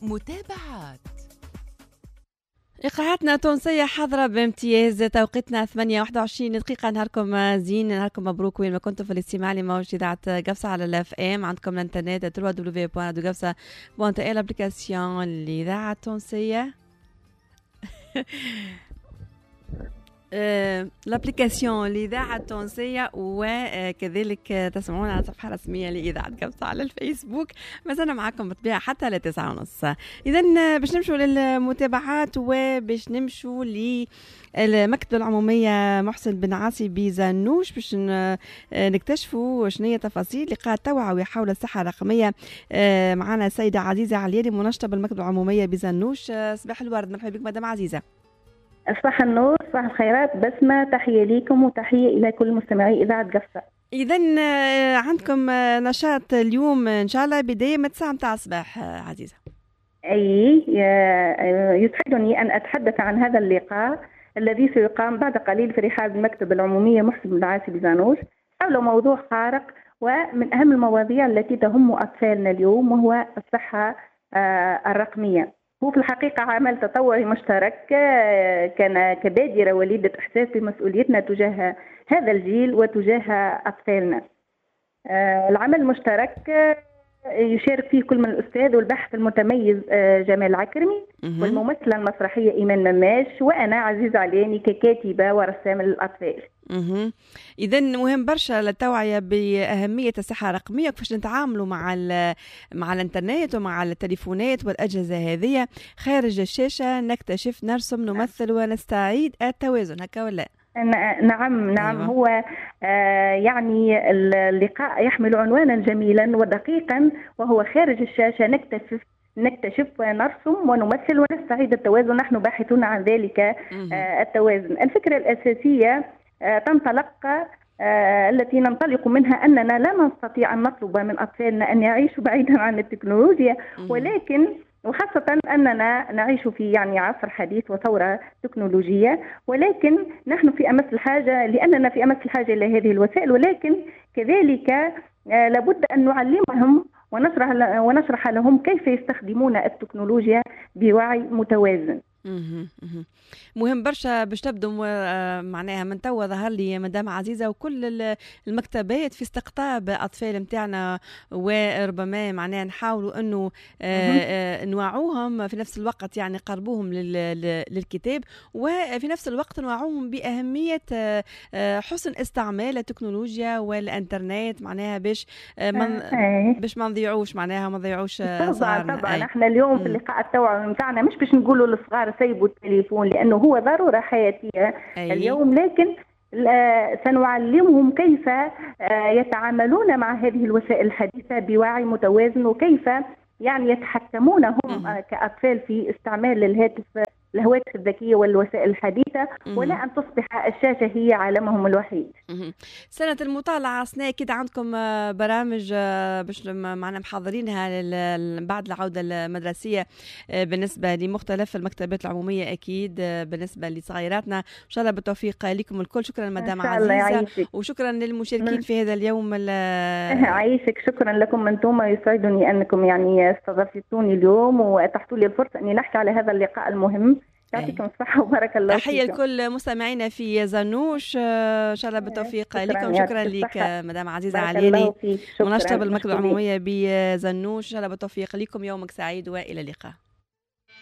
متابعات. إيقاعاتنا تونسية حاضرة بامتياز. توقيتنا 8:21 دقيقة. نهاركم زين، نهاركم مبروك وين ما كنتم في الاستماع لموجة إذاعة قفصة على الاف ام. عندكم الانترنت www.qfsa.el الابليكاسيون الإذاعة التونسية الابليكاسيون الإذاعة التونسية، وكذلك تسمعون على الصفحة الرسمية لإذاعة قفصة على الفيسبوك. ما زلنا معكم بطبيعة حتى ل 9:30. إذن باش نمشوا للمتابعات وباش نمشوا للمكتبة العمومية محسن بن عاصي بزنوش باش نكتشفوا شنو هي تفاصيل لقاء توعوي حول الصحة الرقمية. معنا السيدة عزيزة علياني منشطة بالمكتبة العمومية بزنوش. صباح الورد، مرحبا بك مدام عزيزة. صباح النور، صباح الخيرات، بسمة، تحية ليكم وتحية إلى كل مستمعي إذاعة قفصة. إذن عندكم نشاط اليوم إن شاء الله بداية من 9 متاع الصباح عزيزة. أي يسعدني أن أتحدث عن هذا اللقاء الذي سيقام بعد قليل في رحاب المكتبة العمومية محسن بن عاصي بزنوش حول موضوع خارق ومن أهم المواضيع التي تهم أطفالنا اليوم، وهو الصحة الرقمية. هو في الحقيقة عمل تطوعي مشترك كان كبادرة وليدة إحساس بمسؤوليتنا تجاه هذا الجيل وتجاه أطفالنا. العمل المشترك يشارك فيه كل من الأستاذ والباحث المتميز جمال العكرمي والممثلة المسرحية إيمان مماش، وأنا عزيزة علياني ككاتبة ورسامة للأطفال. إذن مهم برشا التوعية بأهمية الصحة الرقمية، كيفاش نتعاملوا مع الانترنت ومع التليفونات والأجهزة هذه خارج الشاشة، نكتشف، نرسم، نمثل ونستعيد التوازن، هكا ولا؟ نعم. أيوة. هو يعني اللقاء يحمل عنوانا جميلا ودقيقا، وهو خارج الشاشة نكتشف ونرسم ونمثل ونستعيد التوازن. نحن باحثون عن ذلك التوازن. الفكرة الأساسية تنطلق التي ننطلق منها أننا لا نستطيع أن نطلب من أطفالنا أن يعيشوا بعيدا عن التكنولوجيا، ولكن وخاصة أننا نعيش في يعني عصر حديث وثورة تكنولوجية، ولكن نحن في أمس الحاجة، لأننا في أمس الحاجة إلى هذه الوسائل، ولكن كذلك لابد أن نعلمهم ونشرح لهم كيف يستخدمون التكنولوجيا بوعي متوازن. مهم برشا باش تبدو معناها من توا ظهر لي مدام عزيزة وكل المكتبات في استقطاب أطفال متاعنا، وربما معناها نحاولوا أنه نوعوهم في نفس الوقت، يعني قربوهم للكتاب، وفي نفس الوقت نوعوهم بأهمية حسن استعمال التكنولوجيا والإنترنت، معناها باش ما نضيعوش، معناها ما نضيعوش صغارنا. طبعا احنا اليوم في اللقاء التوعوي متاعنا مش باش نقولوا للصغار سيبوا التليفون لأنه هو ضرورة حياتية اليوم، لكن سنعلمهم كيف يتعاملون مع هذه الوسائل الحديثة بوعي متوازن، وكيف يعني يتحكمون هم كأطفال في استعمال الهواتف الذكية والوسائل الحديثة، ولا أن تصبح الشاشة هي عالمهم الوحيد. سنة المطالعة سنة كده عندكم برامج باش معنا محضرينها بعد العودة المدرسية بالنسبة لمختلف المكتبات العمومية، أكيد بالنسبة لصغيراتنا. إن شاء الله بالتوفيق لكم الكل. شكرا مدام عزيزة، وشكرا للمشاركين في هذا اليوم. عايشك، شكرا لكم أنتم، يسعدني أنكم يعني استضفتوني اليوم وأتحتوا لي الفرصة أني نحكي على هذا اللقاء المهم. يعطيكم الصحة وبارك الله فيكم. تحية لكل مستمعينا في زنوش، إن شاء الله بالتوفيق لكم. شكرا لك مدام عزيزة علياني منشطة بالمكتبة العمومية بزنوش. إن شاء الله بالتوفيق لكم، يومك سعيد وإلى اللقاء.